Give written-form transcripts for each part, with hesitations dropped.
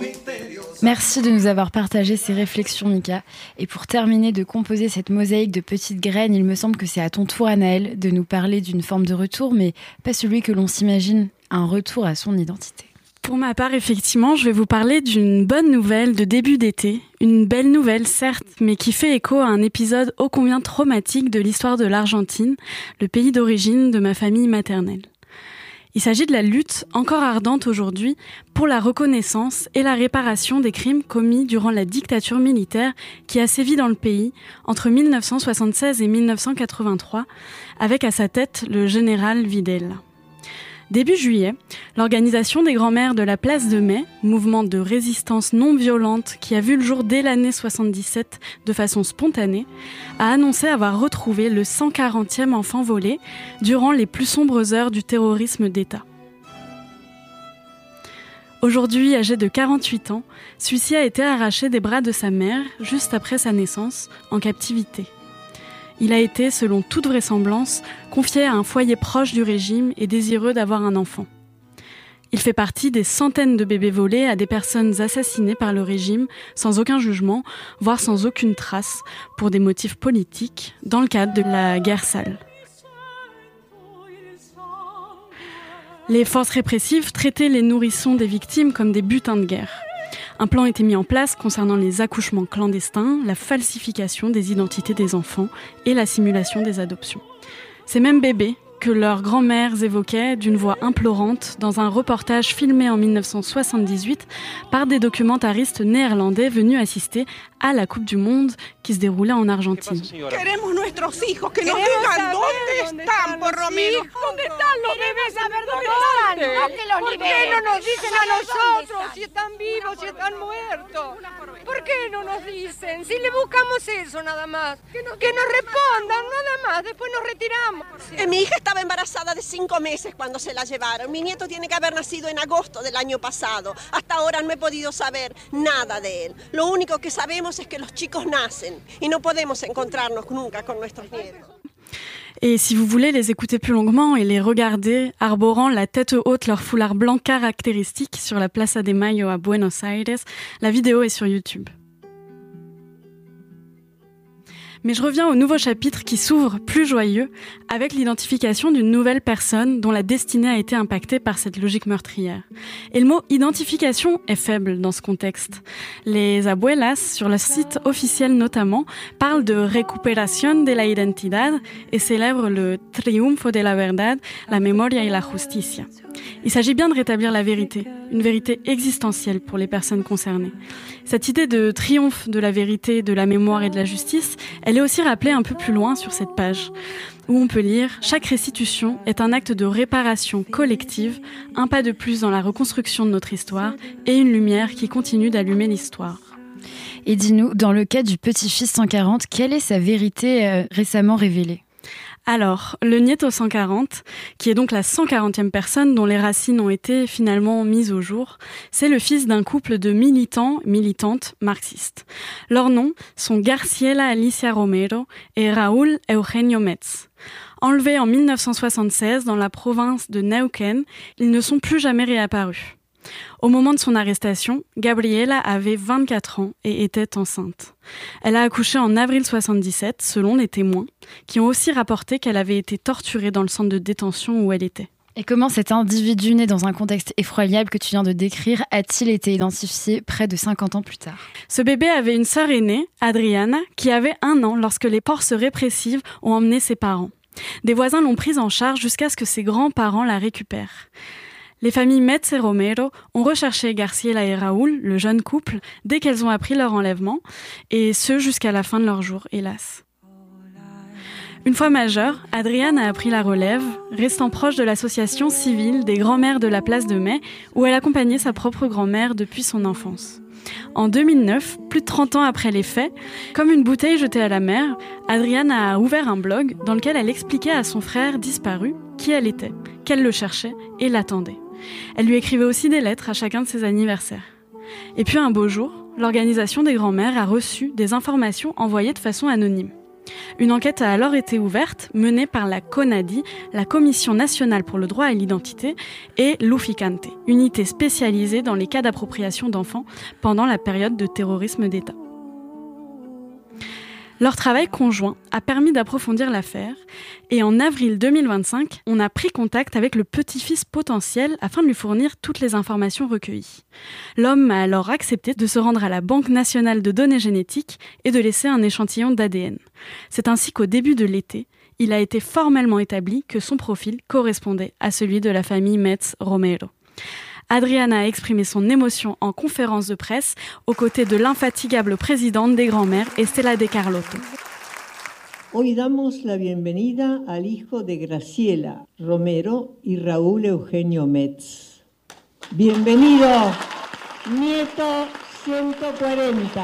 Merci de nous avoir partagé ces réflexions, Mika. Et pour terminer de composer cette mosaïque de petites graines, il me semble que c'est à ton tour, Anaëlle, de nous parler d'une forme de retour, mais pas celui que l'on s'imagine, un retour à son identité. Pour ma part, effectivement, je vais vous parler d'une bonne nouvelle de début d'été. Une belle nouvelle, certes, mais qui fait écho à un épisode ô combien traumatique de l'histoire de l'Argentine, le pays d'origine de ma famille maternelle. Il s'agit de la lutte, encore ardente aujourd'hui, pour la reconnaissance et la réparation des crimes commis durant la dictature militaire qui a sévi dans le pays entre 1976 et 1983, avec à sa tête le général Videla. Début juillet, l'organisation des grands-mères de la Place de Mai, mouvement de résistance non violente qui a vu le jour dès l'année 77 de façon spontanée, a annoncé avoir retrouvé le 140e enfant volé durant les plus sombres heures du terrorisme d'État. Aujourd'hui, âgé de 48 ans, celui-ci a été arraché des bras de sa mère juste après sa naissance, en captivité. Il a été, selon toute vraisemblance, confié à un foyer proche du régime et désireux d'avoir un enfant. Il fait partie des centaines de bébés volés à des personnes assassinées par le régime sans aucun jugement, voire sans aucune trace, pour des motifs politiques, dans le cadre de la guerre sale. Les forces répressives traitaient les nourrissons des victimes comme des butins de guerre. Un plan était mis en place concernant les accouchements clandestins, la falsification des identités des enfants et la simulation des adoptions. Ces mêmes bébés que leurs grand-mères évoquaient d'une voix implorante dans un reportage filmé en 1978 par des documentaristes néerlandais venus assister à la Coupe du Monde qui se déroulait en Argentine. Queremos nuestros hijos, que nos digan dónde están, por lo menos. ¿Dónde están los bebés? Saber dónde están. ¿Por qué no nos dicen a nosotros si están vivos, si están muertos? ¿Por qué no nos dicen? Si le buscamos eso nada más. Que nos respondan nada más, después nos retiramos. Mi hija estaba embarazada de 5 meses cuando se la llevaron. Mi nieto tiene que haber nacido en agosto del año pasado. Hasta ahora no he podido saber nada de él. Lo único que sabemos es que los chicos nacen y no podemos encontrarnos nunca con nuestros nietos. Et si vous voulez les écouter plus longuement et les regarder arborant la tête haute leur foulard blanc caractéristique sur la Plaza de Mayo à Buenos Aires, la vidéo est sur YouTube. Mais je reviens au nouveau chapitre qui s'ouvre plus joyeux avec l'identification d'une nouvelle personne dont la destinée a été impactée par cette logique meurtrière. Et le mot identification est faible dans ce contexte. Les abuelas, sur le site officiel notamment, parlent de recuperación de la identidad et célèbrent le triunfo de la verdad, la memoria y la justicia. Il s'agit bien de rétablir la vérité, une vérité existentielle pour les personnes concernées. Cette idée de triomphe de la vérité, de la mémoire et de la justice, elle est aussi rappelée un peu plus loin sur cette page, où on peut lire « Chaque restitution est un acte de réparation collective, un pas de plus dans la reconstruction de notre histoire et une lumière qui continue d'allumer l'histoire. » Et dis-nous, dans le cas du petit-fils 140, quelle est sa vérité récemment révélée ? Alors, le Nieto 140, qui est donc la 140e personne dont les racines ont été finalement mises au jour, c'est le fils d'un couple de militantes marxistes. Leurs noms sont Graciela Alicia Romero et Raúl Eugenio Metz. Enlevés en 1976 dans la province de Neuquén, ils ne sont plus jamais réapparus. Au moment de son arrestation, Gabriela avait 24 ans et était enceinte. Elle a accouché en avril 77, selon les témoins, qui ont aussi rapporté qu'elle avait été torturée dans le centre de détention où elle était. Et comment cet individu né dans un contexte effroyable que tu viens de décrire a-t-il été identifié près de 50 ans plus tard ? Ce bébé avait une sœur aînée, Adriana, qui avait 1 an lorsque les forces répressives ont emmené ses parents. Des voisins l'ont prise en charge jusqu'à ce que ses grands-parents la récupèrent. Les familles Metz et Romero ont recherché Graciela et Raúl, le jeune couple, dès qu'elles ont appris leur enlèvement, et ce jusqu'à la fin de leur jour, hélas. Une fois majeure, Adriane a pris la relève, restant proche de l'association civile des grands-mères de la Place de Mai, où elle accompagnait sa propre grand-mère depuis son enfance. En 2009, plus de 30 ans après les faits, comme une bouteille jetée à la mer, Adriane a ouvert un blog dans lequel elle expliquait à son frère disparu qui elle était, qu'elle le cherchait et l'attendait. Elle lui écrivait aussi des lettres à chacun de ses anniversaires. Et puis un beau jour, l'organisation des grands-mères a reçu des informations envoyées de façon anonyme. Une enquête a alors été ouverte, menée par la CONADI, la Commission nationale pour le droit à l'identité, et l'UFICANTE, unité spécialisée dans les cas d'appropriation d'enfants pendant la période de terrorisme d'État. Leur travail conjoint a permis d'approfondir l'affaire et en avril 2025, on a pris contact avec le petit-fils potentiel afin de lui fournir toutes les informations recueillies. L'homme a alors accepté de se rendre à la Banque nationale de données génétiques et de laisser un échantillon d'ADN. C'est ainsi qu'au début de l'été, il a été formellement établi que son profil correspondait à celui de la famille Metz Romero. Adriana a exprimé son émotion en conférence de presse aux côtés de l'infatigable présidente des grands-mères, Estela de Carlotto. Hoy damos la bienvenida al hijo de Graciela Romero y Raúl Eugenio Metz. Bienvenido, nieto 140.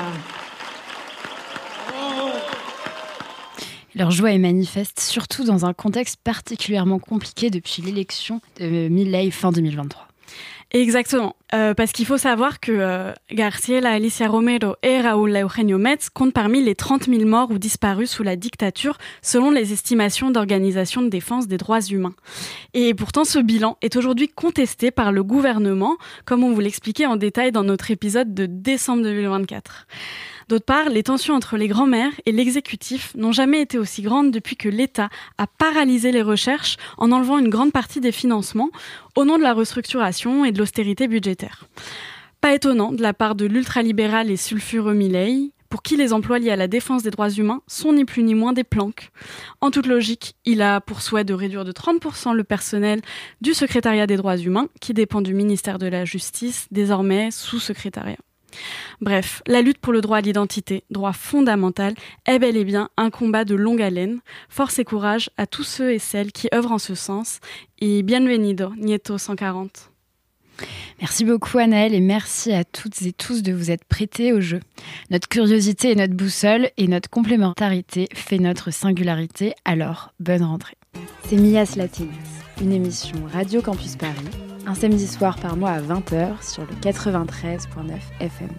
Leur joie est manifeste, surtout dans un contexte particulièrement compliqué depuis l'élection de Milei fin 2023. Exactement, parce qu'il faut savoir que Graciela Alicia Romero et Raúl Eugenio Metz comptent parmi les 30 000 morts ou disparus sous la dictature, selon les estimations d'organisations de défense des droits humains. Et pourtant, ce bilan est aujourd'hui contesté par le gouvernement, comme on vous l'expliquait en détail dans notre épisode de décembre 2024. D'autre part, les tensions entre les grands-mères et l'exécutif n'ont jamais été aussi grandes depuis que l'État a paralysé les recherches en enlevant une grande partie des financements au nom de la restructuration et de l'austérité budgétaire. Pas étonnant de la part de l'ultralibéral et sulfureux Milei, pour qui les emplois liés à la défense des droits humains sont ni plus ni moins des planques. En toute logique, il a pour souhait de réduire de 30% le personnel du secrétariat des droits humains, qui dépend du ministère de la Justice, désormais sous-secrétariat. Bref, la lutte pour le droit à l'identité, droit fondamental, est bel et bien un combat de longue haleine. Force et courage à tous ceux et celles qui œuvrent en ce sens. Et bienvenido, Nieto 140. Merci beaucoup Anaëlle et merci à toutes et tous de vous être prêtés au jeu. Notre curiosité est notre boussole et notre complémentarité fait notre singularité, alors bonne rentrée. C'est Mias Latinas, une émission Radio Campus Paris, un samedi soir par mois à 20h sur le 93.9 FM.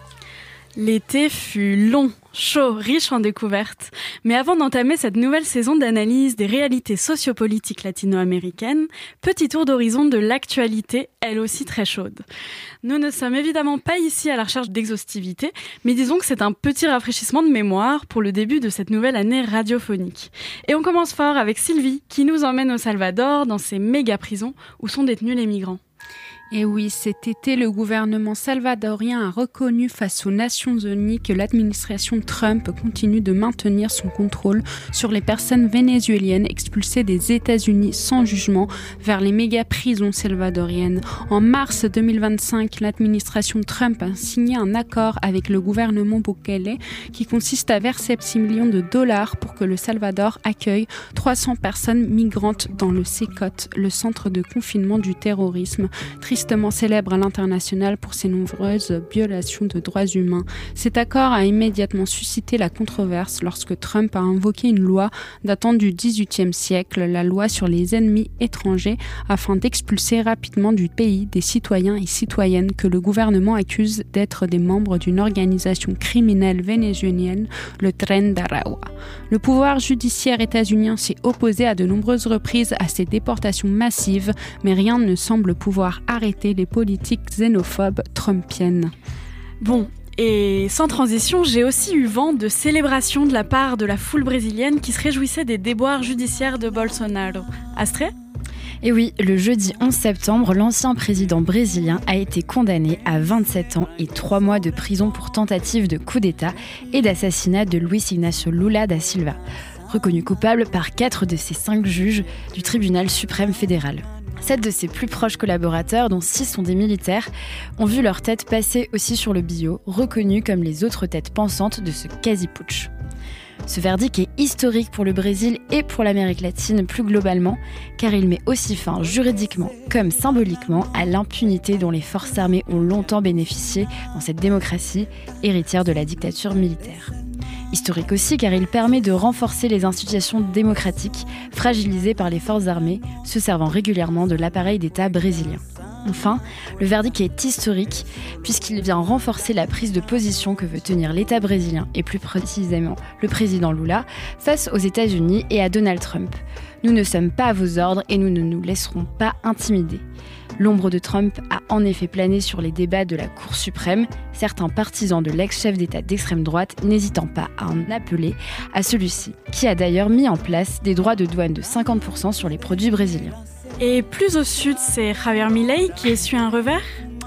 L'été fut long, chaud, riche en découvertes. Mais avant d'entamer cette nouvelle saison d'analyse des réalités sociopolitiques latino-américaines, petit tour d'horizon de l'actualité, elle aussi très chaude. Nous ne sommes évidemment pas ici à la recherche d'exhaustivité, mais disons que c'est un petit rafraîchissement de mémoire pour le début de cette nouvelle année radiophonique. Et on commence fort avec Sylvie, qui nous emmène au Salvador, dans ces méga-prisons où sont détenus les migrants. Et oui, cet été, le gouvernement salvadorien a reconnu face aux Nations Unies que l'administration Trump continue de maintenir son contrôle sur les personnes vénézuéliennes expulsées des États-Unis sans jugement vers les méga-prisons salvadoriennes. En mars 2025, l'administration Trump a signé un accord avec le gouvernement Bukele qui consiste à verser $6 millions pour que le Salvador accueille 300 personnes migrantes dans le CECOT, le centre de confinement du terrorisme, tristement célèbre à l'international pour ses nombreuses violations de droits humains. Cet accord a immédiatement suscité la controverse lorsque Trump a invoqué une loi datant du XVIIIe siècle, la loi sur les ennemis étrangers, afin d'expulser rapidement du pays des citoyens et citoyennes que le gouvernement accuse d'être des membres d'une organisation criminelle vénézuélienne, le Tren d'Aragua. Le pouvoir judiciaire états-unien s'est opposé à de nombreuses reprises à ces déportations massives, mais rien ne semble pouvoir arrêter les politiques xénophobes trumpiennes. Bon, et sans transition, j'ai aussi eu vent de célébrations de la part de la foule brésilienne qui se réjouissait des déboires judiciaires de Bolsonaro. Astrée ? Et oui, le jeudi 11 septembre, l'ancien président brésilien a été condamné à 27 ans et 3 mois de prison pour tentative de coup d'État et d'assassinat de Luiz Inácio Lula da Silva, reconnu coupable par 4 de ses 5 juges du tribunal suprême fédéral. 7 de ses plus proches collaborateurs, dont 6 sont des militaires, ont vu leur tête passer aussi sur le billot, reconnus comme les autres têtes pensantes de ce quasi-putsch. Ce verdict est historique pour le Brésil et pour l'Amérique latine plus globalement, car il met aussi fin juridiquement comme symboliquement à l'impunité dont les forces armées ont longtemps bénéficié dans cette démocratie héritière de la dictature militaire. Historique aussi car il permet de renforcer les institutions démocratiques fragilisées par les forces armées, se servant régulièrement de l'appareil d'État brésilien. Enfin, le verdict est historique puisqu'il vient renforcer la prise de position que veut tenir l'État brésilien et plus précisément le président Lula face aux États-Unis et à Donald Trump. Nous ne sommes pas à vos ordres et nous ne nous laisserons pas intimider. L'ombre de Trump a en effet plané sur les débats de la Cour suprême, certains partisans de l'ex-chef d'État d'extrême droite n'hésitant pas à en appeler à celui-ci, qui a d'ailleurs mis en place des droits de douane de 50% sur les produits brésiliens. Et plus au sud, c'est Javier Milei qui essuie un revers ?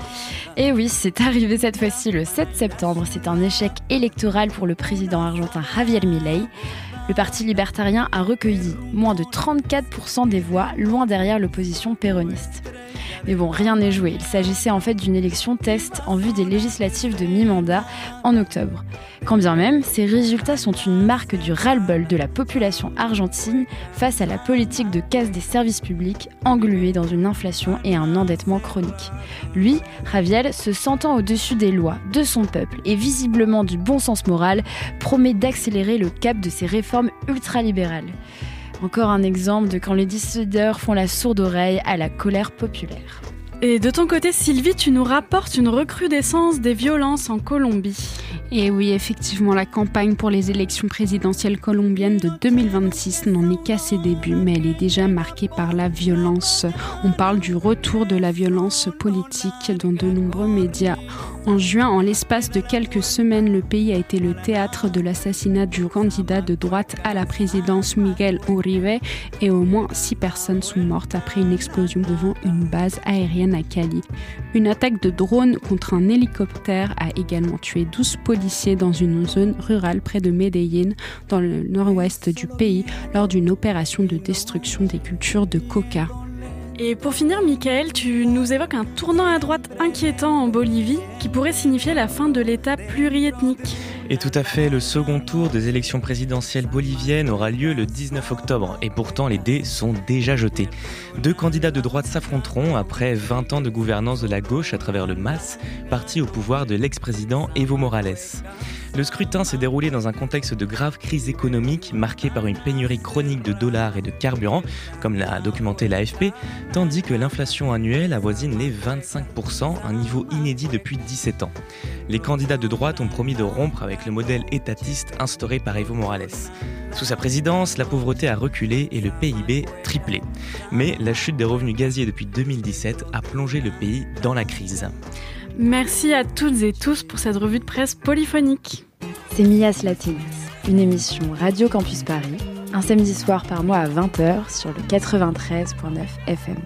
Et oui, c'est arrivé cette fois-ci le 7 septembre. C'est un échec électoral pour le président argentin Javier Milei. Le parti libertarien a recueilli moins de 34% des voix, loin derrière l'opposition péroniste. Mais bon, rien n'est joué. Il s'agissait en fait d'une élection test en vue des législatives de mi-mandat en octobre. Quand bien même, ces résultats sont une marque du ras-le-bol de la population argentine face à la politique de casse des services publics engluée dans une inflation et un endettement chronique. Lui, Javier, se sentant au-dessus des lois, de son peuple et visiblement du bon sens moral, promet d'accélérer le cap de ses réformes ultralibérales. Encore un exemple de quand les décideurs font la sourde oreille à la colère populaire. Et de ton côté, Sylvie, tu nous rapportes une recrudescence des violences en Colombie. Et oui, effectivement, la campagne pour les élections présidentielles colombiennes de 2026 n'en est qu'à ses débuts, mais elle est déjà marquée par la violence. On parle du retour de la violence politique dans de nombreux médias. En juin, en l'espace de quelques semaines, le pays a été le théâtre de l'assassinat du candidat de droite à la présidence Miguel Uribe et au moins 6 personnes sont mortes après une explosion devant une base aérienne à Cali. Une attaque de drone contre un hélicoptère a également tué 12 policiers dans une zone rurale près de Medellín, dans le nord-ouest du pays, lors d'une opération de destruction des cultures de coca. Et pour finir, Michael, tu nous évoques un tournant à droite inquiétant en Bolivie qui pourrait signifier la fin de l'État pluriethnique. Et tout à fait, le second tour des élections présidentielles boliviennes aura lieu le 19 octobre et pourtant les dés sont déjà jetés. 2 candidats de droite s'affronteront après 20 ans de gouvernance de la gauche à travers le MAS, parti au pouvoir de l'ex-président Evo Morales. Le scrutin s'est déroulé dans un contexte de grave crise économique marqué par une pénurie chronique de dollars et de carburant, comme l'a documenté l'AFP, tandis que l'inflation annuelle avoisine les 25%, un niveau inédit depuis 17 ans. Les candidats de droite ont promis de rompre avec le modèle étatiste instauré par Evo Morales. Sous sa présidence, la pauvreté a reculé et le PIB triplé. Mais la chute des revenus gaziers depuis 2017 a plongé le pays dans la crise. Merci à toutes et tous pour cette revue de presse polyphonique. C'est Mias Latinas, une émission Radio Campus Paris, un samedi soir par mois à 20h sur le 93.9 FM.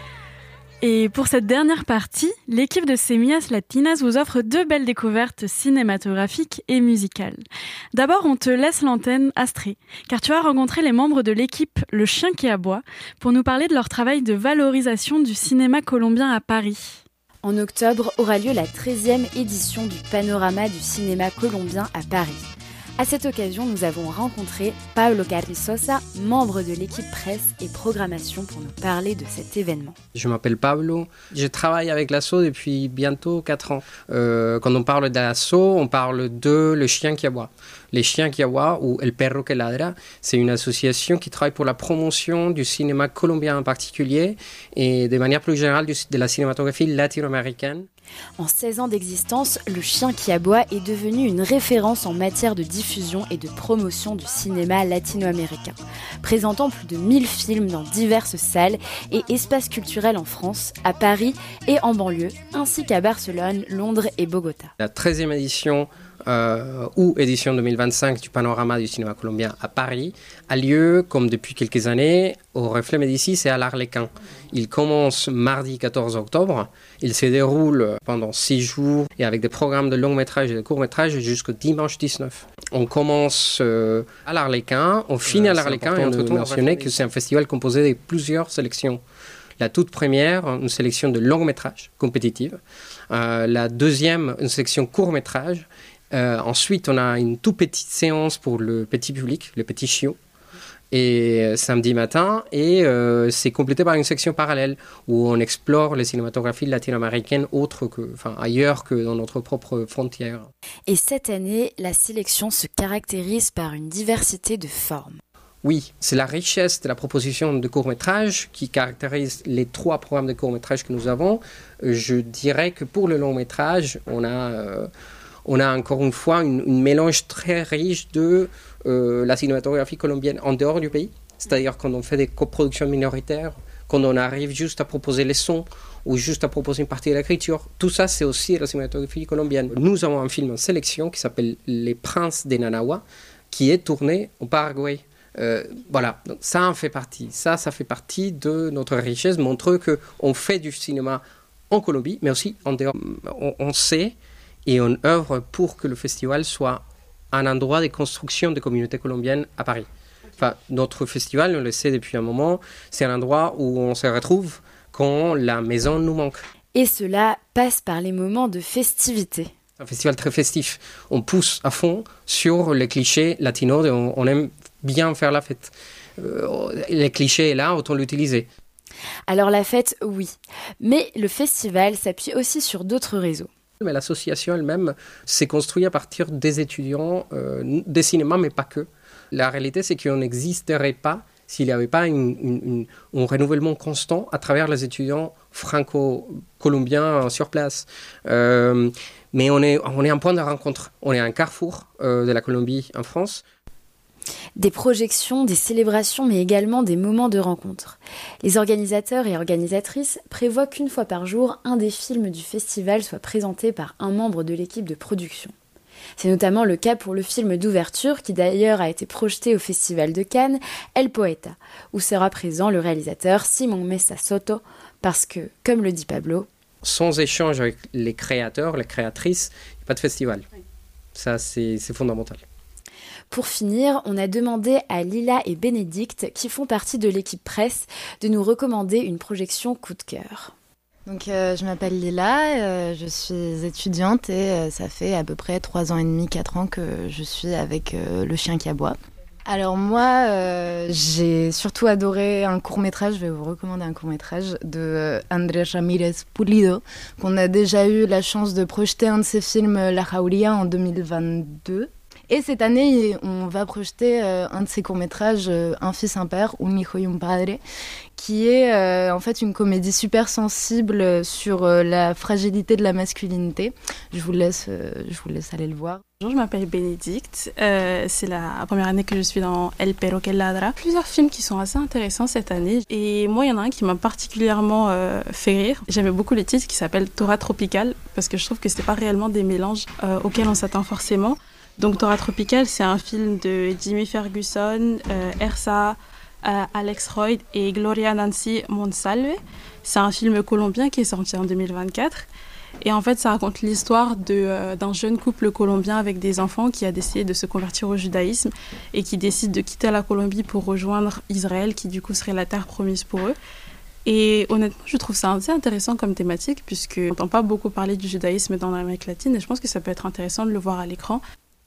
Et pour cette dernière partie, l'équipe de Semillas Latinas vous offre 2 belles découvertes cinématographiques et musicales. D'abord, on te laisse l'antenne, Astrée, car tu as rencontré les membres de l'équipe Le Chien qui aboie pour nous parler de leur travail de valorisation du cinéma colombien à Paris. En octobre aura lieu la 13e édition du Panorama du cinéma colombien à Paris. À cette occasion, nous avons rencontré Pablo Carrizosa, membre de l'équipe presse et programmation, pour nous parler de cet événement. Je m'appelle Pablo, je travaille avec l'ASSO depuis bientôt 4 ans. Quand on parle de l'ASSO, on parle de Le Chien qui aboie. Les Chiens qui aboient, ou El Perro que ladra, c'est une association qui travaille pour la promotion du cinéma colombien en particulier et de manière plus générale de la cinématographie latino-américaine. En 16 ans d'existence, Le Chien qui aboie est devenu une référence en matière de diffusion et de promotion du cinéma latino-américain, présentant plus de 1000 films dans diverses salles et espaces culturels en France, à Paris et en banlieue, ainsi qu'à Barcelone, Londres et Bogota. La 13e édition ou édition 2025 du Panorama du cinéma colombien à Paris a lieu, comme depuis quelques années, au Reflet Médicis et à l'Arlequin. Il commence mardi 14 octobre, il se déroule pendant 6 jours et avec des programmes de long métrage et de court métrage jusqu'au dimanche 19. On commence à l'Arlequin, on finit à l'Arlequin et on peut mentionner que c'est un festival composé de plusieurs sélections. La toute première, une sélection de long métrage compétitive. La deuxième, une sélection court métrage. Ensuite, on a une toute petite séance pour le petit public, le petit chiot, et samedi matin, et c'est complété par une section parallèle où on explore les cinématographies latino-américaines ailleurs que dans notre propre frontière. Et cette année, la sélection se caractérise par une diversité de formes. Oui, c'est la richesse de la proposition de court-métrage qui caractérise les 3 programmes de court-métrage que nous avons. Je dirais que pour le long-métrage, on a encore une fois un mélange très riche de la cinématographie colombienne en dehors du pays. C'est-à-dire quand on fait des coproductions minoritaires, quand on arrive juste à proposer les sons ou juste à proposer une partie de l'écriture. Tout ça, c'est aussi la cinématographie colombienne. Nous avons un film en sélection qui s'appelle Les Princes des Nanawa, qui est tourné au Paraguay. Voilà, donc ça en fait partie. Ça fait partie de notre richesse, montre qu'on fait du cinéma en Colombie, mais aussi en dehors. On sait et on œuvre pour que le festival soit un endroit de construction de communautés colombiennes à Paris. Enfin, notre festival, on le sait depuis un moment, c'est un endroit où on se retrouve quand la maison nous manque. Et cela passe par les moments de festivité. C'est un festival très festif. On pousse à fond sur les clichés latinos, on aime bien faire la fête. Les clichés, là, autant l'utiliser. Alors la fête, oui. Mais le festival s'appuie aussi sur d'autres réseaux. Mais l'association elle-même s'est construite à partir des étudiants des cinémas, mais pas que. La réalité, c'est qu'on n'existerait pas s'il n'y avait pas un renouvellement constant à travers les étudiants franco-colombiens sur place. Mais on est un point de rencontre. On est un carrefour de la Colombie en France. Des projections, des célébrations, mais également des moments de rencontre. Les organisateurs et organisatrices prévoient qu'une fois par jour, un des films du festival soit présenté par un membre de l'équipe de production. C'est notamment le cas pour le film d'ouverture, qui d'ailleurs a été projeté au Festival de Cannes, El Poeta, où sera présent le réalisateur Simon Mesa Soto, parce que, comme le dit Pablo, sans échange avec les créateurs, les créatrices, il n'y a pas de festival. Ça, c'est fondamental. Pour finir, on a demandé à Lila et Bénédicte, qui font partie de l'équipe presse, de nous recommander une projection coup de cœur. Donc, je m'appelle Lila, je suis étudiante et ça fait à peu près 3 ans et demi, 4 ans que je suis avec Le Chien qui aboie. Alors moi, j'ai surtout adoré un court-métrage, je vais vous recommander un court-métrage de Andrés Ramírez Pulido, qu'on a déjà eu la chance de projeter un de ses films La Jauría en 2022. Et cette année, on va projeter un de ses courts-métrages, Un fils, un père, Un hijo y un padre, qui est en fait une comédie super sensible sur la fragilité de la masculinité. Je vous laisse aller le voir. Bonjour, je m'appelle Bénédicte. C'est la première année que je suis dans El Perro que ladra. Plusieurs films qui sont assez intéressants cette année. Et moi, il y en a un qui m'a particulièrement fait rire. J'aimais beaucoup les titres qui s'appellent Torah Tropical, parce que je trouve que ce n'est pas réellement des mélanges auxquels on s'attend forcément. Donc Torah Tropical, c'est un film de Jimmy Ferguson, Ersa, Alex Royd et Gloria Nancy Monsalve. C'est un film colombien qui est sorti en 2024. Et en fait, ça raconte l'histoire d'un jeune couple colombien avec des enfants qui a décidé de se convertir au judaïsme et qui décide de quitter la Colombie pour rejoindre Israël, qui du coup serait la terre promise pour eux. Et honnêtement, je trouve ça assez intéressant comme thématique, puisqu'on n'entend pas beaucoup parler du judaïsme dans l'Amérique latine, et je pense que ça peut être intéressant de le voir à l'écran.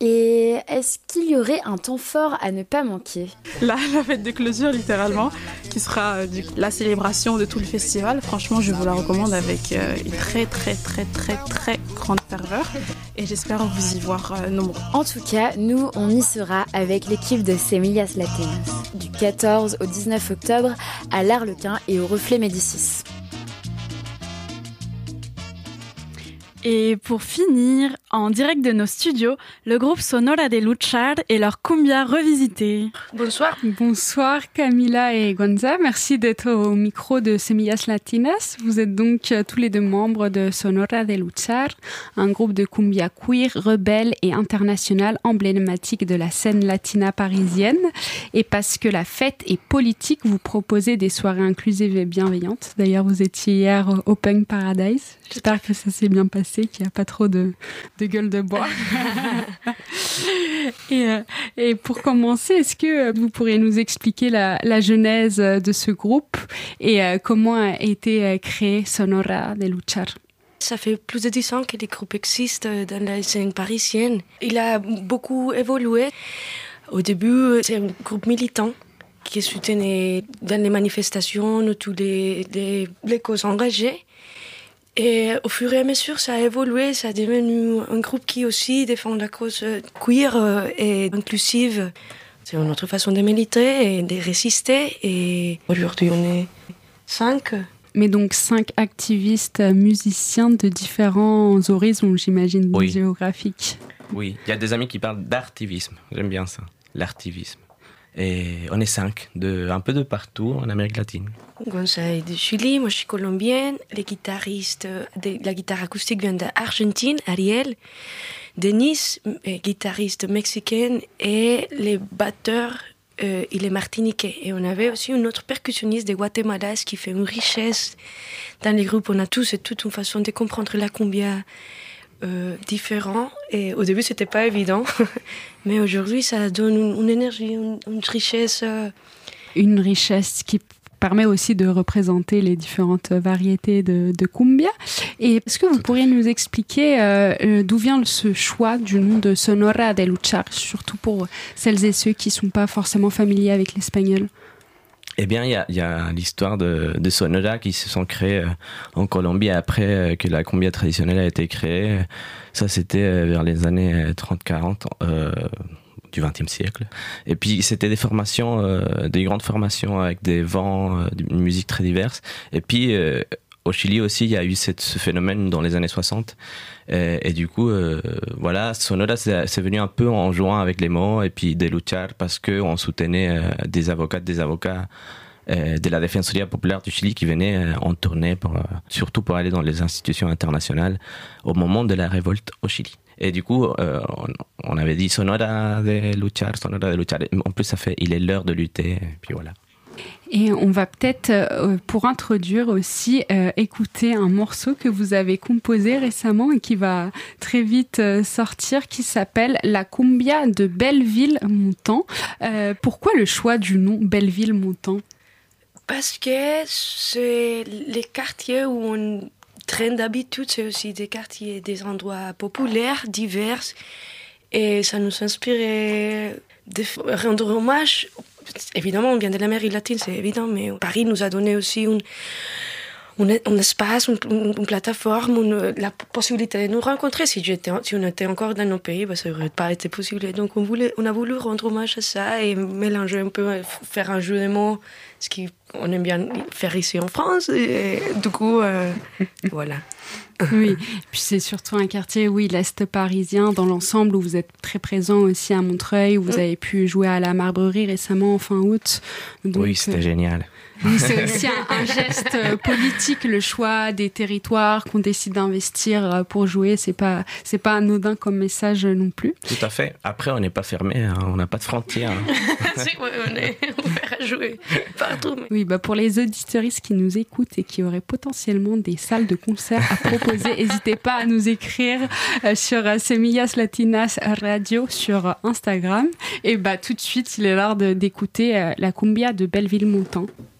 Et est-ce qu'il y aurait un temps fort à ne pas manquer ? La fête de clôture, littéralement, qui sera la célébration de tout le festival. Franchement, je vous la recommande avec une très, très, très, très, très grande ferveur. Et j'espère vous y voir nombreux. En tout cas, nous, on y sera avec l'équipe de Semillas Latinas, du 14 au 19 octobre à l'Arlequin et au Reflet Médicis. Et pour finir, en direct de nos studios, le groupe Sonora de Luchar et leur cumbia revisitée. Bonsoir. Bonsoir Camila et Gonza, merci d'être au micro de Semillas Latinas. Vous êtes donc tous les deux membres de Sonora de Luchar, un groupe de cumbia queer, rebelle et international emblématique de la scène latina parisienne. Et parce que la fête est politique, vous proposez des soirées inclusives et bienveillantes. D'ailleurs, vous étiez hier au Punk Paradise. J'espère que ça s'est bien passé, qu'il n'y a pas trop de gueule de bois. Et pour commencer, est-ce que vous pourriez nous expliquer la genèse de ce groupe et comment a été créé Sonora de Luchar ? Ça fait plus de 10 ans que le groupe existe dans la scène parisienne. Il a beaucoup évolué. Au début, c'est un groupe militant qui soutenait dans les manifestations toutes les causes engagées. Et au fur et à mesure, ça a évolué, ça a devenu un groupe qui aussi défend la cause queer et inclusive C'est une autre façon de militer et de résister. Et aujourd'hui, on est 5. Mais donc 5 activistes musiciens de différents horizons, j'imagine, géographiques. Oui, il y a des amis qui parlent d'artivisme. J'aime bien ça, l'artivisme. Et on est 5, un peu de partout en Amérique latine. Gonzalo est de Chili, moi je suis colombienne. Les guitaristes de la guitare acoustique viennent d'Argentine, Ariel. Denis, guitariste mexicaine, et les batteurs, il est martiniquais. Et on avait aussi une autre percussionniste de Guatemala, ce qui fait une richesse dans les groupes. On a tous et toutes une façon de comprendre la cumbia différent. Et au début, c'était pas évident. Mais aujourd'hui, ça donne une énergie, une richesse. Une richesse qui permet aussi de représenter les différentes variétés de cumbia. Et est-ce que vous pourriez nous expliquer d'où vient ce choix du nom de Sonora de Luchar, surtout pour celles et ceux qui ne sont pas forcément familiers avec l'espagnol? Eh bien, il y a l'histoire de Sonora qui se sont créés en Colombie après que la cumbia traditionnelle a été créée. Ça, c'était vers les années 30-40 du XXe siècle. Et puis, c'était des formations, des grandes formations avec des vents, une musique très diverse. Et puis, au Chili aussi, il y a eu ce phénomène dans les années 60. Et du coup, voilà, Sonora, c'est venu un peu en jouant avec les mots, et puis de luchar, parce qu'on soutenait des avocats de la Defensoría Popular du Chili qui venaient en tournée, surtout pour aller dans les institutions internationales au moment de la révolte au Chili. Et du coup, on avait dit Sonora de luchar, Sonora de luchar. En plus, ça fait, il est l'heure de lutter, et puis voilà. Et on va peut-être, pour introduire aussi, écouter un morceau que vous avez composé récemment et qui va très vite sortir, qui s'appelle La Cumbia de Belleville-Montant. Pourquoi le choix du nom Belleville-Montant? Parce que c'est les quartiers où on traîne d'habitude, c'est aussi des quartiers, des endroits populaires, divers. Et ça nous inspirait de rendre hommage. Évidemment, on vient de l'Amérique latine, c'est évident, mais Paris nous a donné aussi un espace, une plateforme, la possibilité de nous rencontrer. Si on était encore dans nos pays, ça n'aurait pas été possible. Et donc, on a voulu rendre hommage à ça et mélanger un peu, faire un jeu de mots, ce qu'on aime bien faire ici en France. Et du coup, voilà. Oui, puis c'est surtout un quartier, l'Est parisien, dans l'ensemble, où vous êtes très présent aussi à Montreuil, où vous avez pu jouer à la Marbrerie récemment, en fin août. Donc, oui, c'était génial. Oui, c'est aussi un geste politique, le choix des territoires qu'on décide d'investir pour jouer. C'est pas anodin comme message non plus. Tout à fait. Après, on n'est pas fermé, hein. On n'a pas de frontières. Si, on est ouvert à jouer partout. Mais... Oui, pour les auditeuristes qui nous écoutent et qui auraient potentiellement des salles de concert à proposer, n'hésitez pas à nous écrire sur Semillas Latinas Radio sur Instagram. Et tout de suite, il est l'heure d'écouter la cumbia de Belleville-Montant.